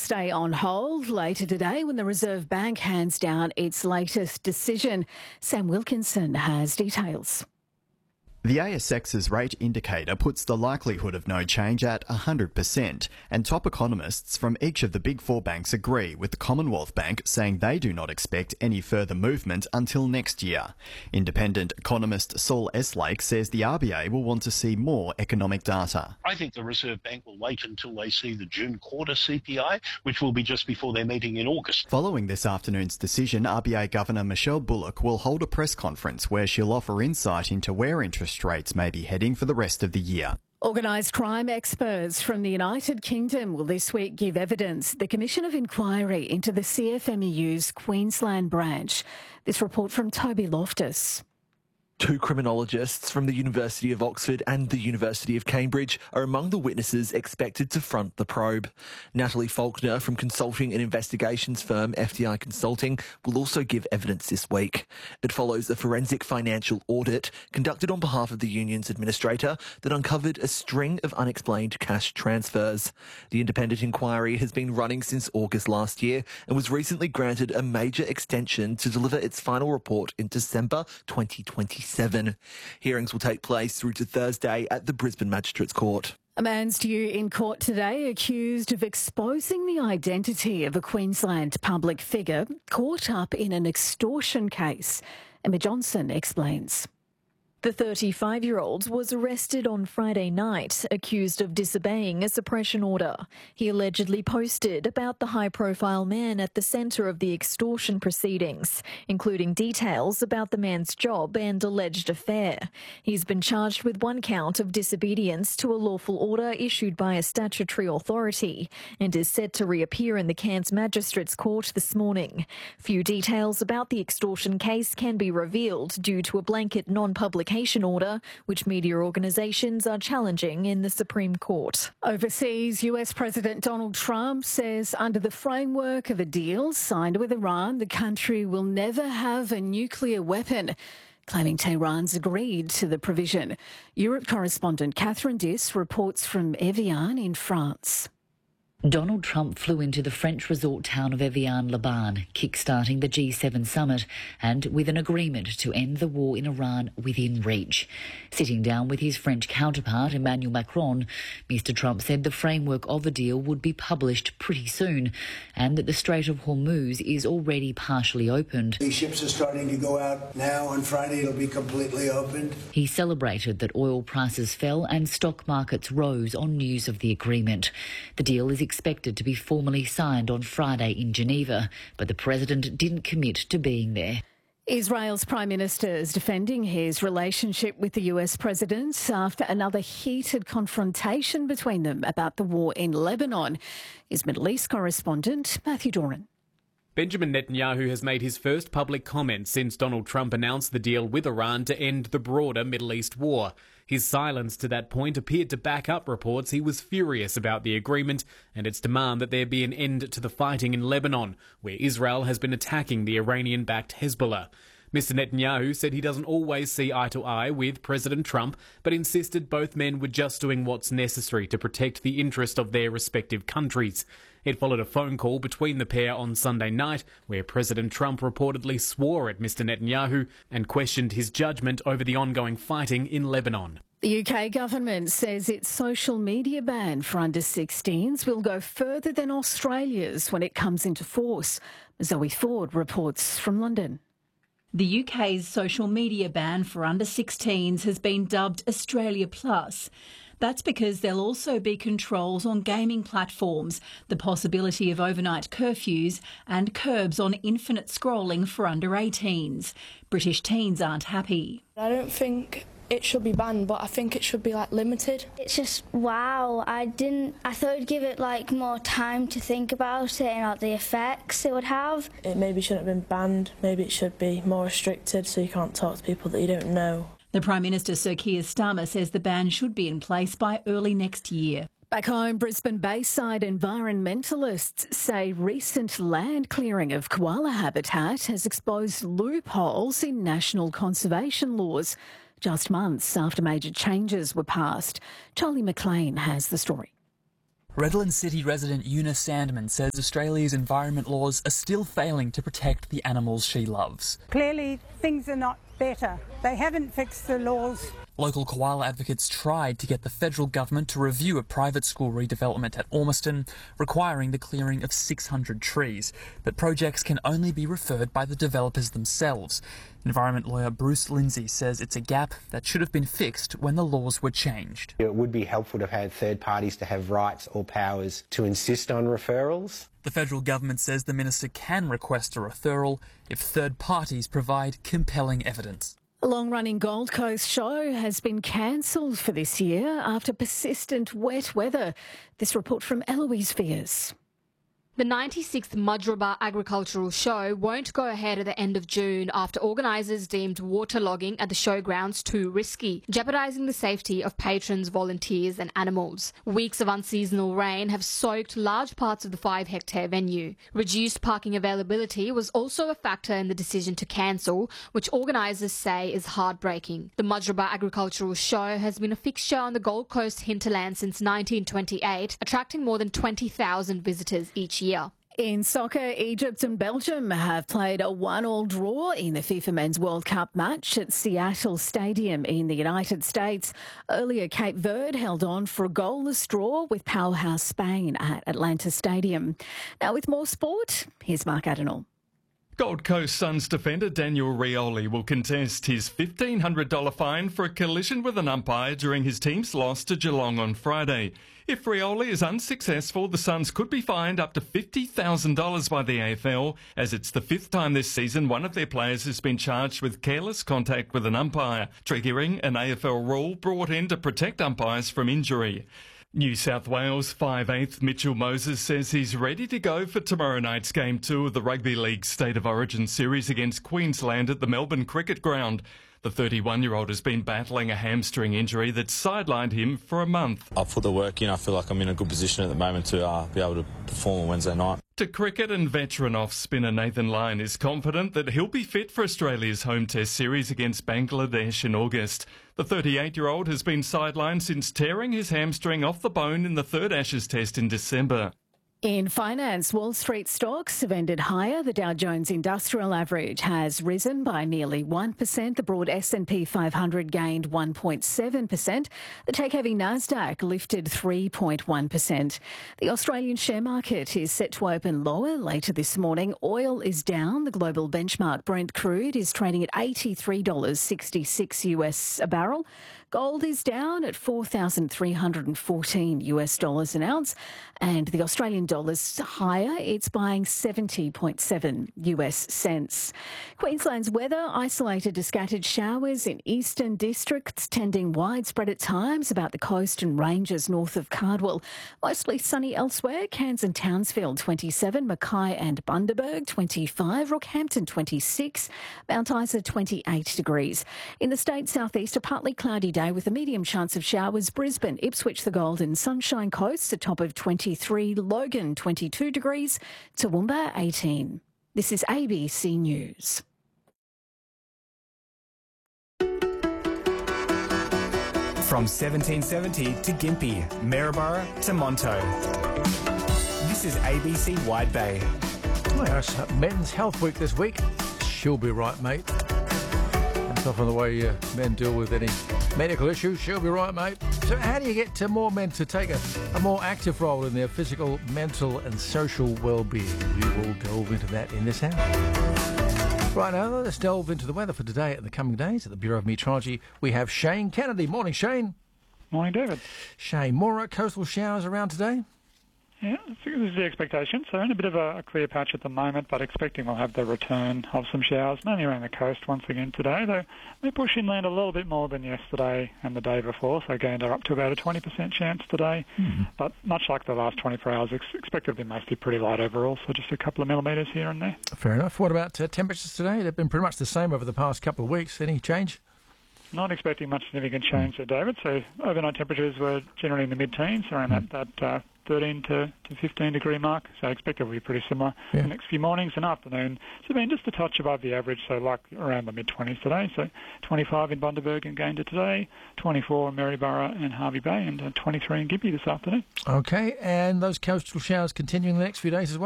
stay on hold later today when the Reserve Bank hands down its latest decision. Sam Wilkinson has details. The ASX's rate indicator puts the likelihood of no change at 100%, and top economists from each of the big four banks agree, with the Commonwealth Bank saying they do not expect any further movement until next year. Independent economist Saul Eslake says the RBA will want to see more economic data. I think the Reserve Bank will wait until they see the June quarter CPI, which will be just before their meeting in August. Following this afternoon's decision, RBA Governor Michelle Bullock will hold a press conference where she'll offer insight into where interest rates may be heading for the rest of the year. Organised crime experts from the United Kingdom will this week give evidence at the Commission of Inquiry into the CFMEU's Queensland branch. This report from Toby Loftus. Two criminologists from the University of Oxford and the University of Cambridge are among the witnesses expected to front the probe. Natalie Faulkner from consulting and investigations firm FTI Consulting will also give evidence this week. It follows a forensic financial audit conducted on behalf of the union's administrator that uncovered a string of unexplained cash transfers. The independent inquiry has been running since August last year and was recently granted a major extension to deliver its final report in December 2027. Hearings will take place through to Thursday at the Brisbane Magistrates Court. A man's due in court today accused of exposing the identity of a Queensland public figure caught up in an extortion case. Emma Johnson explains. The 35-year-old was arrested on Friday night, accused of disobeying a suppression order. He allegedly posted about the high-profile man at the centre of the extortion proceedings, including details about the man's job and alleged affair. He's been charged with one count of disobedience to a lawful order issued by a statutory authority and is set to reappear in the Cairns Magistrates Court this morning. Few details about the extortion case can be revealed due to a blanket non-public order, which media organisations are challenging in the Supreme Court. Overseas, US President Donald Trump says under the framework of a deal signed with Iran, the country will never have a nuclear weapon, claiming Tehran's agreed to the provision. Europe correspondent Catherine Diss reports from Evian in France. Donald Trump flew into the French resort town of Evian-les-Bains, kick-starting the G7 summit and with an agreement to end the war in Iran within reach. Sitting down with his French counterpart, Emmanuel Macron, Mr Trump said the framework of the deal would be published pretty soon and that the Strait of Hormuz is already partially opened. These ships are starting to go out now. On Friday it'll be completely opened. He celebrated that oil prices fell and stock markets rose on news of the agreement. The deal is expected to be formally signed on Friday in Geneva, but the president didn't commit to being there. Israel's Prime Minister is defending his relationship with the US President after another heated confrontation between them about the war in Lebanon. His Middle East correspondent, Matthew Doran. Benjamin Netanyahu has made his first public comment since Donald Trump announced the deal with Iran to end the broader Middle East war. His silence to that point appeared to back up reports he was furious about the agreement and its demand that there be an end to the fighting in Lebanon, where Israel has been attacking the Iranian-backed Hezbollah. Mr Netanyahu said he doesn't always see eye to eye with President Trump, but insisted both men were just doing what's necessary to protect the interest of their respective countries. It followed a phone call between the pair on Sunday night, where President Trump reportedly swore at Mr Netanyahu and questioned his judgment over the ongoing fighting in Lebanon. The UK government says its social media ban for under-16s will go further than Australia's when it comes into force. Zoe Ford reports from London. The UK's social media ban for under-16s has been dubbed Australia Plus. That's because there'll also be controls on gaming platforms, the possibility of overnight curfews and curbs on infinite scrolling for under-18s. British teens aren't happy. I don't think it should be banned, but I think it should be limited. It's just wow. I thought it'd give it more time to think about it and the effects it would have. It maybe shouldn't have been banned. Maybe it should be more restricted so you can't talk to people that you don't know. The Prime Minister, Sir Keir Starmer, says the ban should be in place by early next year. Back home, Brisbane Bayside environmentalists say recent land clearing of koala habitat has exposed loopholes in national conservation laws, just months after major changes were passed. Charlie McLean has the story. Redland City resident Eunice Sandman says Australia's environment laws are still failing to protect the animals she loves. Clearly, things are not better. They haven't fixed the laws. Local koala advocates tried to get the federal government to review a private school redevelopment at Ormiston, requiring the clearing of 600 trees. But projects can only be referred by the developers themselves. Environment lawyer Bruce Lindsay says it's a gap that should have been fixed when the laws were changed. It would be helpful to have had third parties to have rights or powers to insist on referrals. The federal government says the minister can request a referral if third parties provide compelling evidence. A long-running Gold Coast show has been cancelled for this year after persistent wet weather. This report from Eloise Viers. The 96th Mudgeeraba Agricultural Show won't go ahead at the end of June after organisers deemed waterlogging at the showgrounds too risky, jeopardising the safety of patrons, volunteers and animals. Weeks of unseasonal rain have soaked large parts of the 5-hectare venue. Reduced parking availability was also a factor in the decision to cancel, which organisers say is heartbreaking. The Mudgeeraba Agricultural Show has been a fixture on the Gold Coast hinterland since 1928, attracting more than 20,000 visitors each year. In soccer, Egypt and Belgium have played a 1-1 draw in the FIFA Men's World Cup match at Seattle Stadium in the United States. Earlier, Cape Verde held on for a goalless draw with powerhouse Spain at Atlanta Stadium. Now, with more sport, here's Mark Adenall. Gold Coast Suns defender Daniel Rioli will contest his $1,500 fine for a collision with an umpire during his team's loss to Geelong on Friday. If Rioli is unsuccessful, the Suns could be fined up to $50,000 by the AFL, as it's the 5th time this season one of their players has been charged with careless contact with an umpire, triggering an AFL rule brought in to protect umpires from injury. New South Wales 5/8 Mitchell Moses says he's ready to go for tomorrow night's Game 2 of the Rugby League State of Origin series against Queensland at the Melbourne Cricket Ground. The 31-year-old has been battling a hamstring injury that sidelined him for a month. I've put the work in. I feel like I'm in a good position at the moment to be able to perform on Wednesday night. To cricket, and veteran off-spinner Nathan Lyon is confident that he'll be fit for Australia's home test series against Bangladesh in August. The 38-year-old has been sidelined since tearing his hamstring off the bone in the third Ashes test in December. In finance, Wall Street stocks have ended higher. The Dow Jones Industrial Average has risen by nearly 1%. The broad S&P 500 gained 1.7%. The tech-heavy Nasdaq lifted 3.1%. The Australian share market is set to open lower later this morning. Oil is down. The global benchmark Brent crude is trading at $83.66 US a barrel. Gold is down at $4,314 US dollars an ounce, and the Australian dollar's higher. It's buying 70.7 US cents. Queensland's weather, isolated to scattered showers in eastern districts, tending widespread at times about the coast and ranges north of Cardwell. Mostly sunny elsewhere. Cairns and Townsville 27, Mackay and Bundaberg 25, Rockhampton 26, Mount Isa 28 degrees. In the state southeast, a partly cloudy day with a medium chance of showers. Brisbane, Ipswich, the Golden Sunshine Coast, a top of 23, Logan 22 degrees, Toowoomba 18. This is ABC News. From 1770 to Gympie, Maryborough to Monto. This is ABC Wide Bay. Well, it's Men's Health Week this week. She'll be right, mate. That's often the way men deal with any medical issues. She'll be right, mate. So how do you get to more men to take a more active role in their physical, mental and social well-being? We will delve into that in this hour. Right now, let's delve into the weather for today and the coming days. At the Bureau of Meteorology, we have Shane Kennedy. Morning, Shane. Morning, David. Shane, more coastal showers around today? Yeah, I think this is the expectation. So in a bit of a clear patch at the moment, but expecting we'll have the return of some showers, mainly around the coast once again today, though they push inland a little bit more than yesterday and the day before, so again they're up to about a 20% chance today. But much like the last 24 hours, expected to be mostly pretty light overall, so just a couple of millimetres here and there. Fair enough. What about temperatures today? They've been pretty much the same over the past couple of weeks. Any change? Not expecting much significant change there, David. So overnight temperatures were generally in the mid-teens, around that 13 to 15 degree mark, so I expect it will be pretty similar the next few mornings and afternoon. So been just a touch above the average, so like around the mid-20s today. So 25 in Bundaberg and Gayndah today, 24 in Maryborough and Hervey Bay, and 23 in Gympie this afternoon. Okay, and those coastal showers continuing the next few days as well?